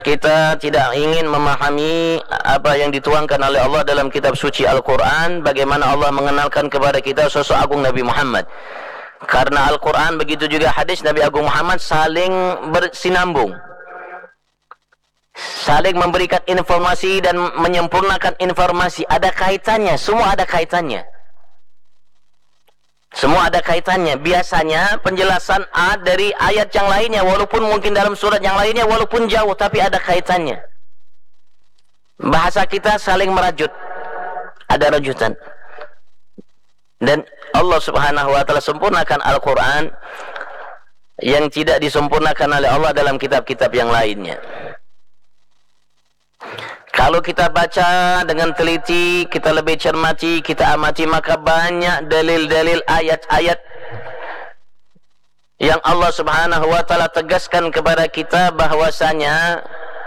kita tidak ingin memahami apa yang dituangkan oleh Allah dalam kitab suci Al-Quran, bagaimana Allah mengenalkan kepada kita sosok agung Nabi Muhammad. Karena Al-Quran, begitu juga hadis Nabi Agung Muhammad saling bersinambung, saling memberikan informasi dan menyempurnakan informasi. Ada kaitannya, semua ada kaitannya. Semua ada kaitannya. Biasanya penjelasan dari ayat yang lainnya, walaupun mungkin dalam surat yang lainnya, walaupun jauh, tapi ada kaitannya. Bahasa kita saling merajut, ada rajutan. Dan Allah Subhanahu wa ta'ala sempurnakan Al-Quran yang tidak disempurnakan oleh Allah dalam kitab-kitab yang lainnya. Kalau kita baca dengan teliti, kita lebih cermati, kita amati, maka banyak dalil-dalil ayat-ayat yang Allah Subhanahu wa ta'ala tegaskan kepada kita bahwasanya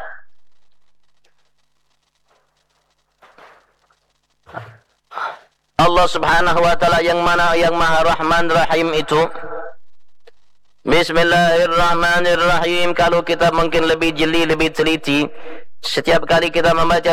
Allah Subhanahu wa ta'ala yang mana yang Maha Rahman Rahim itu. Bismillahirrahmanirrahim. Kalau kita mungkin lebih jeli, lebih teliti, setiap kali kita membaca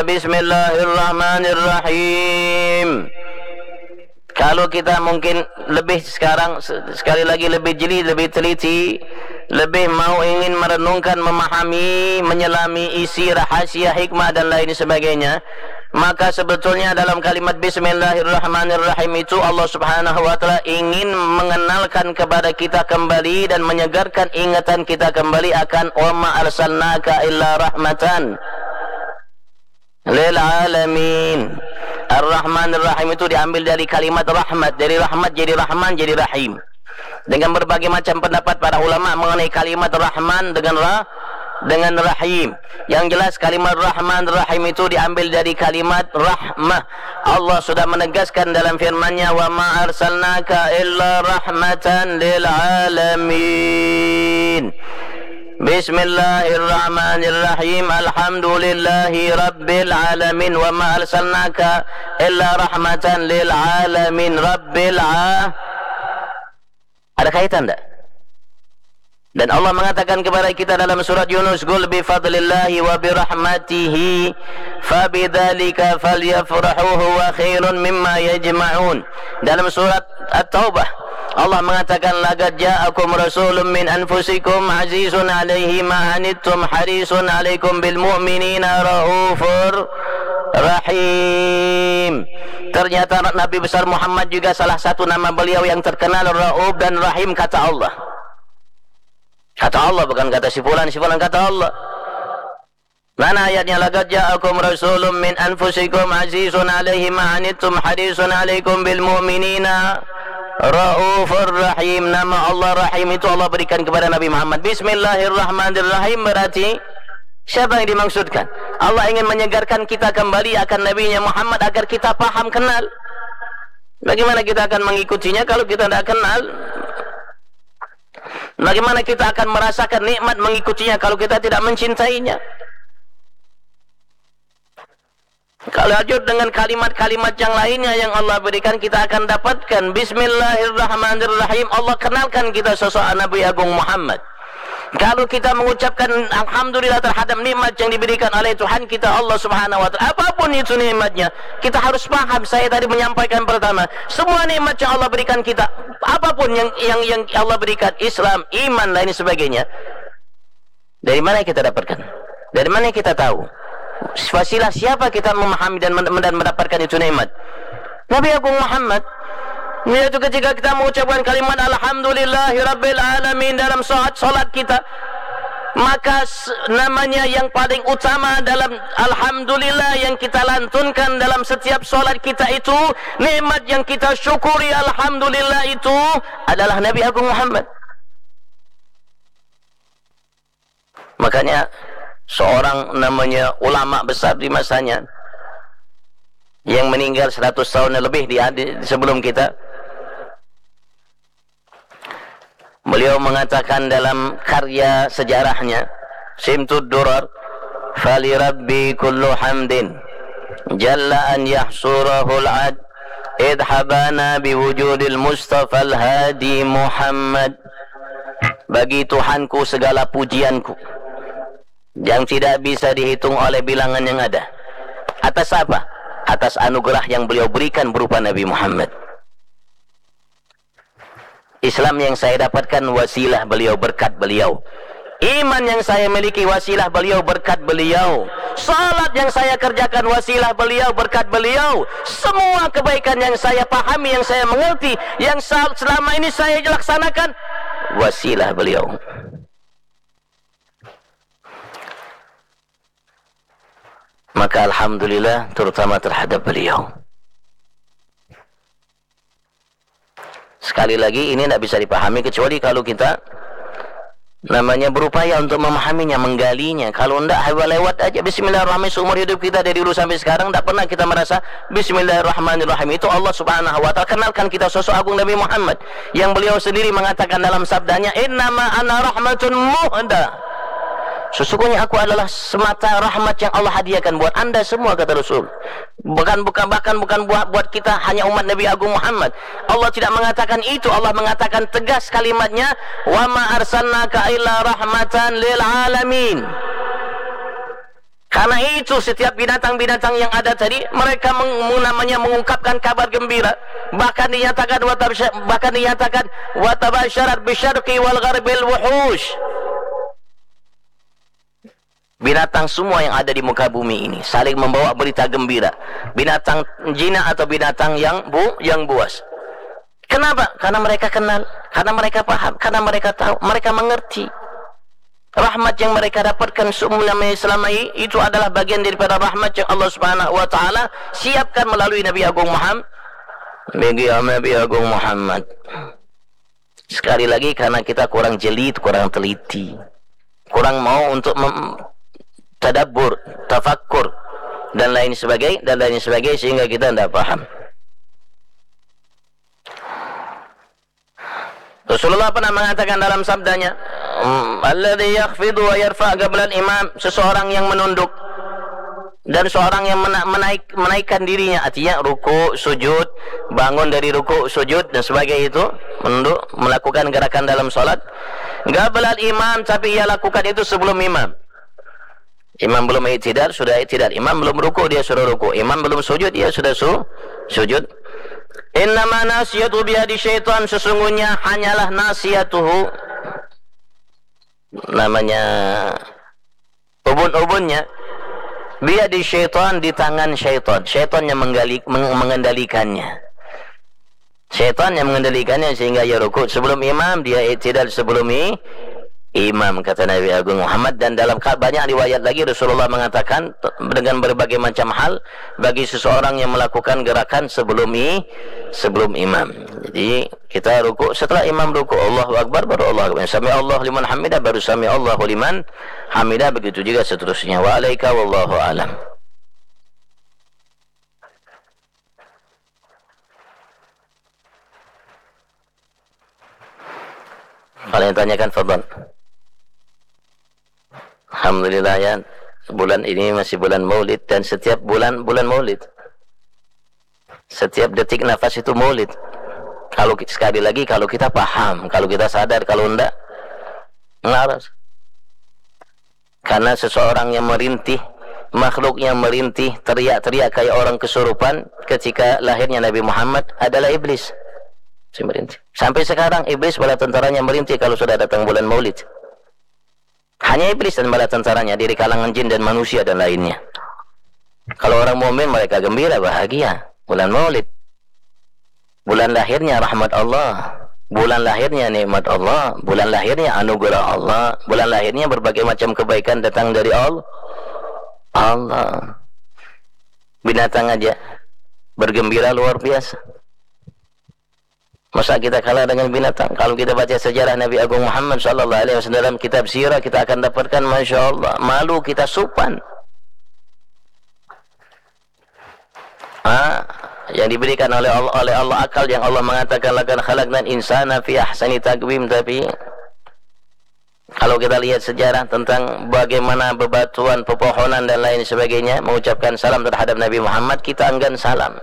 Bismillahirrahmanirrahim, kalau kita mungkin lebih sekarang, sekali lagi lebih jeli, lebih teliti, lebih mau ingin merenungkan, memahami, menyelami isi rahasia, hikmah dan lain sebagainya, maka sebetulnya dalam kalimat Bismillahirrahmanirrahim itu Allah Subhanahu wa ta'ala ingin mengenalkan kepada kita kembali dan menyegarkan ingatan kita kembali akan wa ma arsalnaka illa rahmatan lil alamin. Ar-Rahman Ar-Rahim itu diambil dari kalimat rahmat, dari rahmat jadi rahman jadi rahim. Dengan berbagai macam pendapat para ulama mengenai kalimat rahman dengan rahim. Yang jelas kalimat rahman rahim itu diambil dari kalimat rahmah. Allah sudah menegaskan dalam firman-Nya, wa ma arsalnaka illa rahmatan lil alamin. Bismillahirrahmanirrahim. Alhamdulillahi rabbil alamin. Wa ma arsalnaka illa rahmatan lil alamin. Ada kaitan tak? Dan Allah mengatakan kepada kita dalam surat Yunus, "Qul bi fadlillahi wa bi rahmatihi fabidzalika falyafrahu huwa khairun mimma yajma'un." Dalam surat At-Taubah Allah mengatakan, "Laqad ja'akum rasulun min anfusikum azizun 'alaihi ma 'anittum harisun 'alaikum bil mu'minina raufur rahim." Ternyata Nabi besar Muhammad juga salah satu nama beliau yang terkenal Rauf dan Rahim, kata Allah. Kata Allah, bukan kata si fulan kata Allah. Mana ayatnya? Laqad ja'akum rasulun min anfusikum azizun 'alaihi ma 'anittum harisun 'alaikum bil mu'minina raufur rahim. Nama Allah Rahim itu Allah berikan kepada Nabi Muhammad. Bismillahirrahmanirrahim berarti siapa yang dimaksudkan? Allah ingin menyegarkan kita kembali akan Nabi-Nya Muhammad agar kita paham, kenal. Bagaimana kita akan mengikutinya kalau kita tidak kenal? Bagaimana kita akan merasakan nikmat mengikutinya kalau kita tidak mencintainya? Kalau lanjut dengan kalimat-kalimat yang lainnya yang Allah berikan, kita akan dapatkan Bismillahirrahmanirrahim. Allah kenalkan kita sosok Nabi Agung Muhammad. Kalau kita mengucapkan alhamdulillah terhadap nikmat yang diberikan oleh Tuhan kita Allah Subhanahu wa ta'ala, apapun itu nikmatnya, kita harus paham. Saya tadi menyampaikan pertama, semua nikmat yang Allah berikan kita, apapun yang Allah berikan, Islam, iman, lain sebagainya, dari mana kita dapatkan? Dari mana kita tahu? Wasilah siapa kita memahami dan mendapatkan itu nikmat? Nabi Agung Muhammad. Yaitu ketika kita mengucapkan kalimat alhamdulillahi rabbil alamin dalam salat kita, maka namanya yang paling utama dalam alhamdulillah yang kita lantunkan dalam setiap salat kita itu, nikmat yang kita syukuri alhamdulillah itu adalah Nabi Agung Muhammad. Makanya seorang namanya ulama besar di masanya yang meninggal 100 tahun lebih sebelum kita, beliau mengatakan dalam karya sejarahnya Simtud Durar, "Fali rabbi kullu hamdin jalla an yahsurahul ad idhabana biwujudil mustafa al-hadi Muhammad." Bagi Tuhanku segala pujianku yang tidak bisa dihitung oleh bilangan yang ada. Atas apa? Atas anugerah yang beliau berikan berupa Nabi Muhammad. Islam yang saya dapatkan wasilah beliau, berkat beliau. Iman yang saya miliki wasilah beliau, berkat beliau. Salat yang saya kerjakan wasilah beliau, berkat beliau. Semua kebaikan yang saya pahami, yang saya mengerti, yang selama ini saya laksanakan, wasilah beliau. Maka alhamdulillah terutama terhadap beliau. Sekali lagi ini tidak bisa dipahami kecuali kalau kita namanya berupaya untuk memahaminya, menggalinya. Kalau tidak lewat aja bismillahirrahmanirrahim seumur hidup kita dari dulu sampai sekarang tidak pernah kita merasa bismillahirrahmanirrahim. Itu Allah subhanahu wa ta'ala kenalkan kita sosok agung Nabi Muhammad yang beliau sendiri mengatakan dalam sabdanya, innama ana rahmatun muhda, sesungguhnya aku adalah semata rahmat yang Allah hadiahkan buat anda semua, kata Rasul. Bahkan bukan buat kita hanya umat Nabi Agung Muhammad. Allah tidak mengatakan itu. Allah mengatakan tegas kalimatnya, wa ma arsalnaka illa rahmatan lil alamin. Karena itu setiap binatang-binatang yang ada tadi, mereka namanya mengungkapkan kabar gembira. Bahkan dinyatakan wa tabasyarat bisyarqi wal gharbil wuhush. Binatang semua yang ada di muka bumi ini saling membawa berita gembira. Binatang jinak atau binatang yang buas. Kenapa? Karena mereka kenal, karena mereka paham, karena mereka tahu, mereka mengerti. Rahmat yang mereka dapatkan selama ini itu adalah bagian daripada rahmat yang Allah Subhanahu wa taala siapkan melalui Nabi Agung Muhammad. Nabi Agung Muhammad. Sekali lagi karena kita kurang jeli, kurang teliti. Kurang mau untuk tadabbur, tafakkur dan lain sebagainya sehingga kita tidak paham. Rasulullah pernah mengatakan dalam sabdanya, alladzi yakhfidu wa yarfa' qabla al-imam, seseorang yang menunduk dan seorang yang menaikkan dirinya, artinya ruku, sujud, bangun dari ruku, sujud dan sebagainya, itu menunduk, melakukan gerakan dalam salat qabla al-imam, tapi ia lakukan itu sebelum imam. Imam belum i'tidal, sudah i'tidal. Imam belum ruku, dia sudah ruku. Imam belum sujud, dia sudah sujud. Innama nasiyatu biyadi syaitan, sesungguhnya hanyalah nasiyatuhu, namanya ubun-ubunnya, biyadi syaitan, di tangan syaitan. Syaitan yang mengendalikannya. Syaitan yang mengendalikannya sehingga ia ruku sebelum imam, dia i'tidal sebelum imam, kata Nabi Agung Muhammad. Dan dalam banyak riwayat lagi Rasulullah mengatakan dengan berbagai macam hal bagi seseorang yang melakukan gerakan sebelum imam. Jadi kita ruku, setelah imam ruku Allahu Akbar, baru Allahu Akbar, sami Allah liman hamidah, baru sami Allahu liman hamidah, begitu juga seterusnya. Wa alaika wallahu alam. Kalau yang tanyakan, fadhal. Alhamdulillah ya, bulan ini masih bulan Maulid, dan setiap bulan Maulid, setiap detik nafas itu Maulid. Kalau sekali lagi, kalau kita paham, kalau kita sadar, kalau enggak ngaras. Karena seseorang yang merintih, makhluk yang merintih, teriak-teriak kayak orang kesurupan ketika lahirnya Nabi Muhammad adalah iblis. Sampai sekarang iblis bala tentaranya merintih kalau sudah datang bulan Maulid. Hanya iblis dan bala tentaranya dari kalangan jin dan manusia dan lainnya. Kalau orang mukmin mereka gembira, bahagia. Bulan Maulid, bulan lahirnya rahmat Allah, bulan lahirnya nikmat Allah, bulan lahirnya anugerah Allah, bulan lahirnya berbagai macam kebaikan datang dari Allah. Binatang aja bergembira luar biasa. Masa kita kalah dengan binatang? Kalau kita baca sejarah Nabi Agung Muhammad sallallahu alaihi wasallam, kitab sirah, kita akan dapatkan, masya Allah, malu kita sopan. Yang diberikan oleh Allah akal, yang Allah mengatakan laqad khalaqnal insana fi ahsani taqwim. Tapi kalau kita lihat sejarah tentang bagaimana bebatuan, pepohonan dan lain sebagainya mengucapkan salam terhadap Nabi Muhammad, kita enggan salam.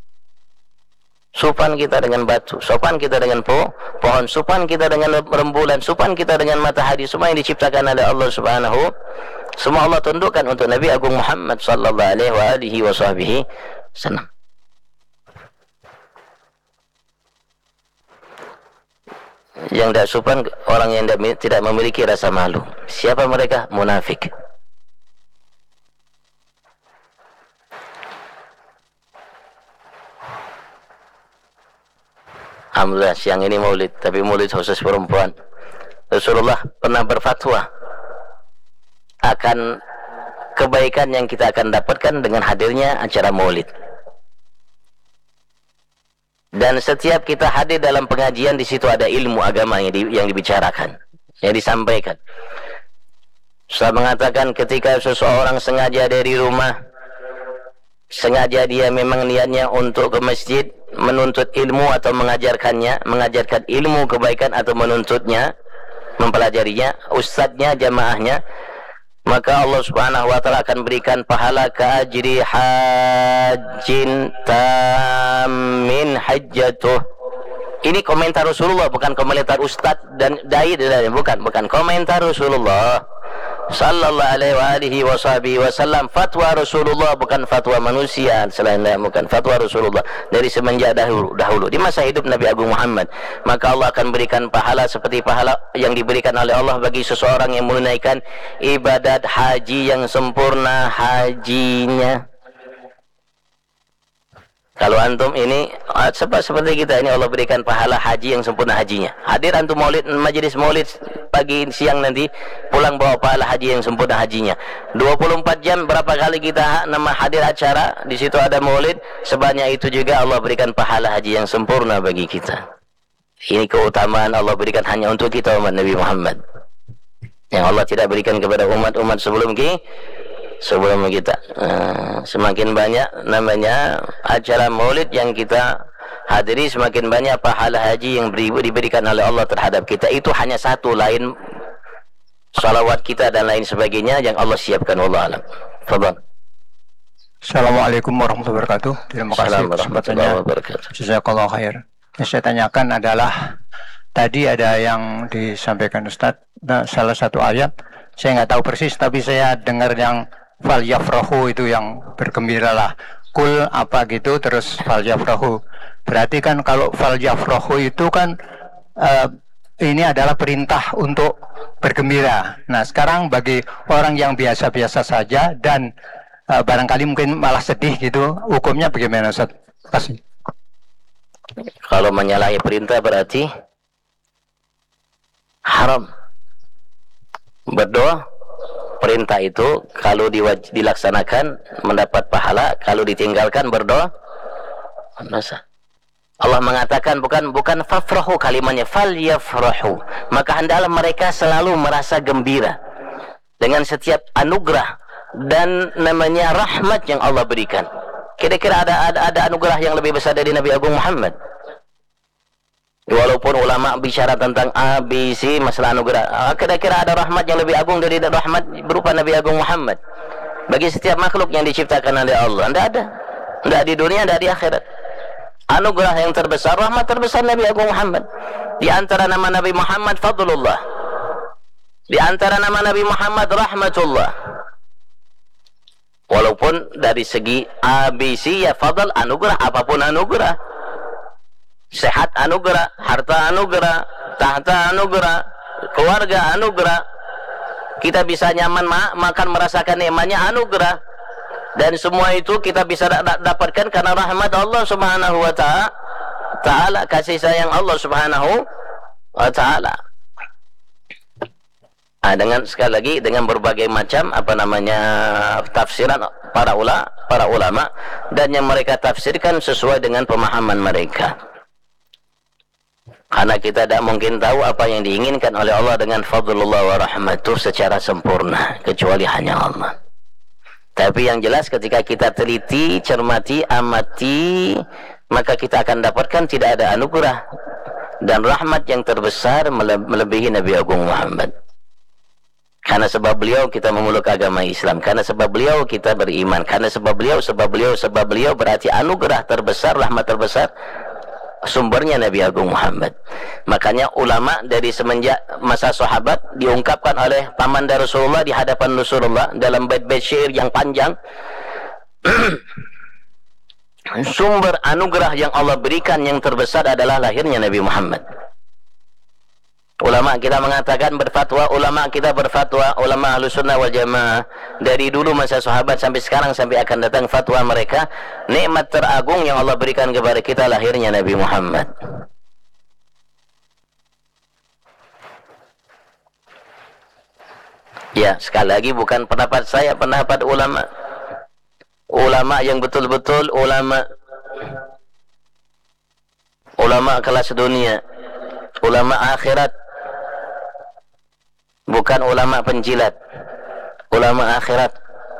Sopan kita dengan batu, sopan kita dengan pohon, sopan kita dengan rembulan, sopan kita dengan matahari, semua yang diciptakan oleh Allah Subhanahu Semua Allah tundukkan untuk Nabi Agung Muhammad sallallahu alaihi wasallam. Yang tidak sopan orang yang tidak memiliki rasa malu. Siapa mereka? Munafik. Alhamdulillah siang ini maulid, tapi maulid khusus perempuan. Rasulullah pernah berfatwa akan kebaikan yang kita akan dapatkan dengan hadirnya acara maulid. Dan setiap kita hadir dalam pengajian, di situ ada ilmu agama yang dibicarakan, yang disampaikan. Saya mengatakan ketika seseorang sengaja dari rumah, sengaja dia memang niatnya untuk ke masjid, menuntut ilmu atau mengajarkan ilmu kebaikan atau menuntutnya, mempelajarinya, ustadznya, jamaahnya, maka Allah Subhanahu wa taala akan berikan pahala ka'ajri hajjin tamin hajjatuh. Ini komentar Rasulullah, bukan komentar ustadz dan dai, bukan komentar Rasulullah sallallahu alaihi wasallam. Fatwa Rasulullah, bukan fatwa manusia selain bukan fatwa Rasulullah dari semenjak dahulu di masa hidup Nabi Agung Muhammad. Maka Allah akan berikan pahala seperti pahala yang diberikan oleh Allah bagi seseorang yang menunaikan ibadat haji yang sempurna hajinya. Kalau antum ini seperti kita ini, Allah berikan pahala haji yang sempurna hajinya. Hadir antum maulid, majelis maulid pagi siang, nanti pulang bawa pahala haji yang sempurna hajinya. 24 jam berapa kali kita hadir acara, di situ ada maulid, sebanyak itu juga Allah berikan pahala haji yang sempurna bagi kita. Ini keutamaan Allah berikan hanya untuk kita umat Nabi Muhammad, yang Allah tidak berikan kepada umat-umat sebelum kita. Semakin banyak namanya acara maulid yang kita hadiri, semakin banyak pahala haji yang diberikan oleh Allah terhadap kita. Itu hanya satu, lain salawat kita dan lain sebagainya yang Allah siapkan. Wallahu a'lam. Fadhal. Assalamualaikum warahmatullahi wabarakatuh. Terima kasih kesempatannya. Jazakallahu khair. Yang saya tanyakan adalah, tadi ada yang disampaikan Ustadz, salah satu ayat, saya nggak tahu persis, tapi saya dengar yang fal yafrahu, itu yang bergembiralah, kul apa gitu, terus fal yafrahu. Berarti kan kalau fal yafrahu itu kan ini adalah perintah untuk bergembira. Nah sekarang bagi orang yang biasa-biasa saja dan barangkali mungkin malah sedih gitu, hukumnya bagaimana Ustaz? Terima kasih. Kalau menyalahi perintah berarti haram. Berdoa, perintah itu kalau dilaksanakan mendapat pahala, kalau ditinggalkan berdoa dosa. Allah mengatakan bukan fafrahu, kalimatnya fal yafrahu. Maka hendaklah mereka selalu merasa gembira dengan setiap anugerah dan namanya rahmat yang Allah berikan. Kira-kira ada anugerah yang lebih besar dari Nabi Agung Muhammad? Walaupun ulama bicara tentang ABC masalah anugerah, kira-kira ada rahmat yang lebih agung dari rahmat berupa Nabi Agung Muhammad bagi setiap makhluk yang diciptakan oleh Allah? Tidak ada. Tidak di dunia, tidak di akhirat. Anugerah yang terbesar, rahmat terbesar Nabi Agung Muhammad. Di antara nama Nabi Muhammad Fadlullah, di antara nama Nabi Muhammad Rahmatullah. Walaupun dari segi ABC ya fadl, anugerah, apapun anugerah. Sehat anugerah, harta anugerah, tahta anugerah, keluarga anugerah. Kita bisa nyaman makan, merasakan nikmatnya anugerah. Dan semua itu kita bisa dapatkan karena rahmat Allah Subhanahu wa ta'ala, kasih sayang Allah Subhanahu wa ta'ala. Dengan sekali lagi dengan berbagai macam tafsiran para ulama dan yang mereka tafsirkan sesuai dengan pemahaman mereka. Karena kita tidak mungkin tahu apa yang diinginkan oleh Allah dengan fadlullah wa rahmatuh secara sempurna, kecuali hanya Allah. Tapi yang jelas ketika kita teliti, cermati, amati, maka kita akan dapatkan tidak ada anugerah dan rahmat yang terbesar melebihi Nabi Agung Muhammad. Karena sebab beliau kita memeluk agama Islam, karena sebab beliau kita beriman, karena sebab beliau berarti anugerah terbesar, rahmat terbesar sumbernya Nabi Agung Muhammad. Makanya ulama dari semenjak masa sahabat diungkapkan oleh paman dari Rasulullah di hadapan Rasulullah dalam bait-bait syair yang panjang. Sumber anugerah yang Allah berikan yang terbesar adalah lahirnya Nabi Muhammad. Ulama kita mengatakan berfatwa, ulama kita berfatwa, ulama Ahlussunnah wal Jamaah dari dulu masa sahabat sampai sekarang sampai akan datang fatwa mereka, nikmat teragung yang Allah berikan kepada kita lahirnya Nabi Muhammad. Ya, sekali lagi bukan pendapat saya, pendapat ulama. Ulama yang betul-betul ulama kelas dunia, ulama akhirat. Bukan ulama penjilat, ulama akhirat.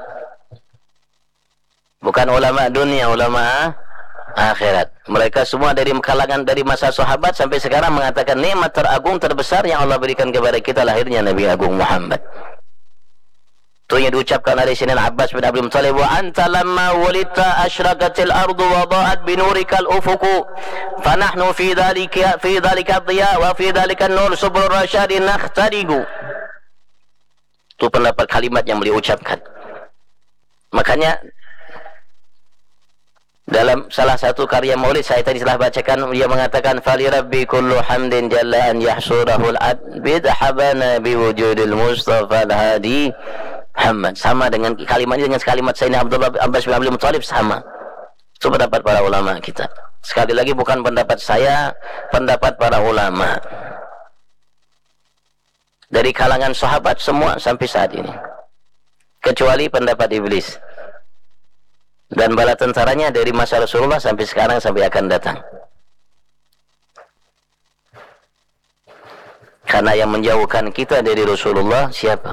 Bukan ulama dunia, ulama akhirat. Mereka semua dari kalangan dari masa sahabat sampai sekarang mengatakan nikmat teragung terbesar yang Allah berikan kepada kita lahirnya Nabi Agung Muhammad. Itu yang diucapkan oleh Sayyidina Abbas bin Abdul Muttalib, wa anta lamma walidta asyraqatil ardu wa da'at binurikal ufuqu fa nahnu fi dhalika ad-diya wa fi dhalika an-nur subul rasyadi nakhtarigu. Itu pendapat kalimat yang beliau ucapkan. Makanya dalam salah satu karya maulid saya tadi telah bacakan, dia mengatakan fali rabbi kullu hamdin jalla an yahsurahul abid habana biwujudil mustafa al-hadi Muhammad. Sama dengan kalimat ini dengan kalimat Sayyidina Abdullah Abbas bin Abdul Muttalib sama. Itu pendapat para ulama kita. Sekali lagi bukan pendapat saya, pendapat para ulama. Dari kalangan sahabat semua sampai saat ini. Kecuali pendapat iblis. Dan bala tentaranya dari masa Rasulullah sampai sekarang sampai akan datang. Karena yang menjauhkan kita dari Rasulullah siapa?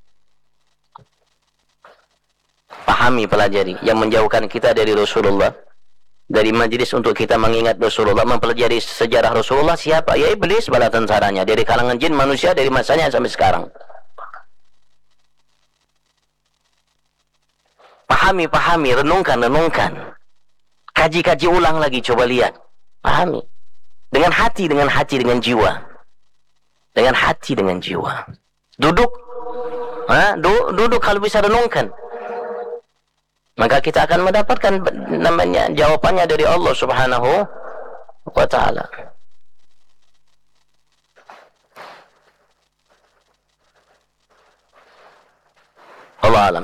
Pahami, pelajari. Yang menjauhkan kita dari Rasulullah, dari majlis untuk kita mengingat Rasulullah, mempelajari sejarah Rasulullah siapa? Ya iblis bala tentaranya dari kalangan jin manusia dari masanya sampai sekarang. Pahami, renungkan. Kaji ulang lagi, coba lihat. Pahami. Dengan hati, dengan jiwa. Dengan hati, dengan jiwa. Duduk. Duduk kalau bisa renungkan. Maka kita akan mendapatkan namanya jawabannya dari Allah Subhanahu wa ta'ala. Allah alam.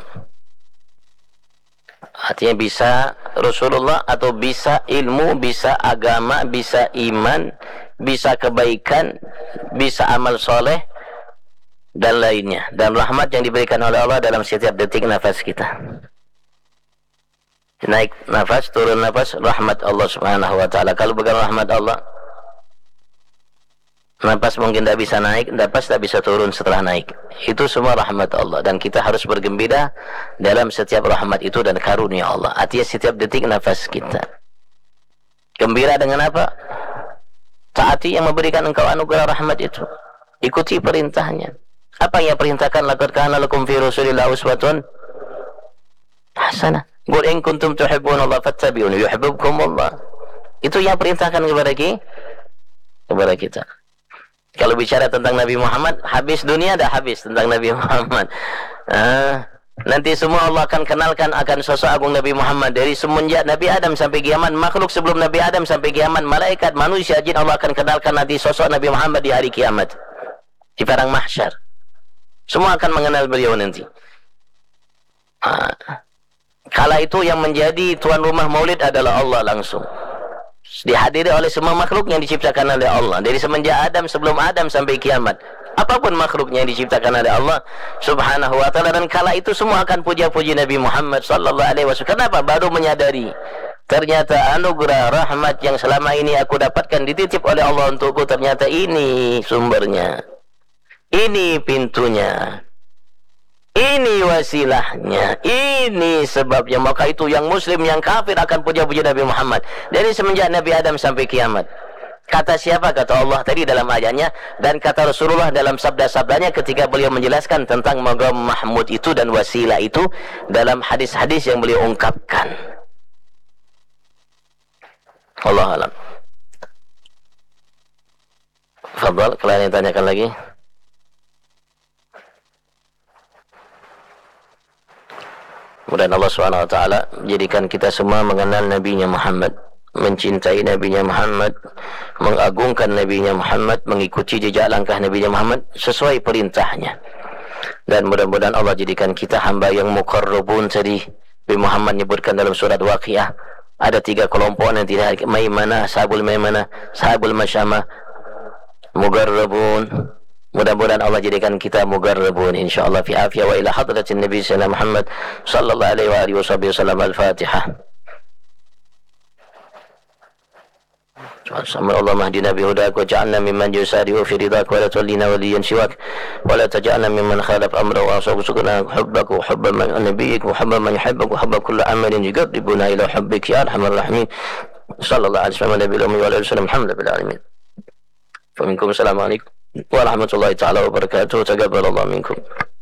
Artinya bisa Rasulullah atau bisa ilmu, bisa agama, bisa iman, bisa kebaikan, bisa amal soleh dan lainnya. Dan rahmat yang diberikan oleh Allah dalam setiap detik nafas kita. Naik nafas, turun nafas, rahmat Allah Subhanahu wa ta'ala. Kalau bukan rahmat Allah, nafas mungkin tidak bisa naik, nafas tidak bisa turun setelah naik. Itu semua rahmat Allah. Dan kita harus bergembira dalam setiap rahmat itu dan karunia Allah. Artinya setiap detik nafas kita. Gembira dengan apa? Taati yang memberikan engkau anugerah rahmat itu. Ikuti perintahnya. Apa yang perintahkan? Laqad kana lakum fi Rasulillah uswatun hasanah. Qul in kuntum tuhibbunallaha fattabi'uni yuhibbukumullah. Itu yang perintahkan kepada kita. Kalau bicara tentang Nabi Muhammad, habis dunia dah habis tentang Nabi Muhammad. Nanti semua Allah akan kenalkan akan sosok agung Nabi Muhammad dari semenjak Nabi Adam sampai kiamat, makhluk sebelum Nabi Adam sampai kiamat, malaikat, manusia, jin, Allah akan kenalkan nanti sosok Nabi Muhammad di hari kiamat, di padang mahsyar. Semua akan mengenal beliau nanti. Kala itu yang menjadi tuan rumah maulid adalah Allah langsung. Dihadiri oleh semua makhluk yang diciptakan oleh Allah. Dari semenjak Adam, sebelum Adam sampai kiamat. Apapun makhluknya yang diciptakan oleh Allah Subhanahu wa ta'ala. Dan kala itu semua akan puja-puji Nabi Muhammad sallallahu alaihi wasallam. Kenapa? Baru menyadari. Ternyata anugerah rahmat yang selama ini aku dapatkan dititip oleh Allah untukku. Ternyata ini sumbernya. Ini pintunya. Ini wasilahnya, ini sebabnya. Maka itu yang muslim, yang kafir akan puja-puji Nabi Muhammad dari semenjak Nabi Adam sampai kiamat. Kata siapa? Kata Allah tadi dalam ayatnya, dan kata Rasulullah dalam sabda-sabdanya ketika beliau menjelaskan tentang maqam Mahmud itu dan wasilah itu dalam hadis-hadis yang beliau ungkapkan. Allah alam. Fadal, kalian yang tanyakan lagi. Mudah-mudahan Allah SWT jadikan kita semua mengenal Nabi-Nya Muhammad, mencintai Nabi-Nya Muhammad, mengagungkan Nabi-Nya Muhammad, mengikuti jejak langkah Nabi-Nya Muhammad sesuai perintahnya. Dan mudah-mudahan Allah jadikan kita hamba yang muqarrabun. Tadi Nabi Muhammad menyebutkan dalam surat Waqiah ada 3 kelompok nanti, Maimanah, Ashabul Maimanah, Ashabul Masyamah, muqarrabun. Mudah-mudahan Allah jadikan kita muqarrabun insyaallah fi afiyah wa ila hadratin Nabi sallallahu Muhammad sallallahu alaihi wa alihi wasallam. Al-Fatihah. Allahumma hdina bihudak wa ja'alna mimman yusari'u fi ridak wa la tullina waliyan siwak wa la taj'alna mimman khalaf amra wa asabuna hubbak wa hubba man nabiyyik wa hubba man yuhibbuk wa hubba kulli amalin yuqarribuna ila hubbik ya arhamar rahimin. Sallallahu alaihi wa sallam wa alihi wasallam. Alhamdulillah alamin. Wa minkum assalamu alaikum warahmatullahi taala wabarakatuh. Taqabbalallahu minkum.